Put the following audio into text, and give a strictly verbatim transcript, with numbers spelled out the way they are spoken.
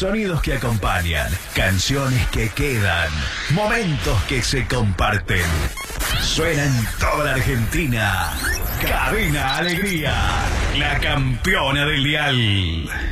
Sonidos que acompañan, canciones que quedan, momentos que se comparten. Suena en toda la Argentina. Cadena Alegría, la campeona del dial.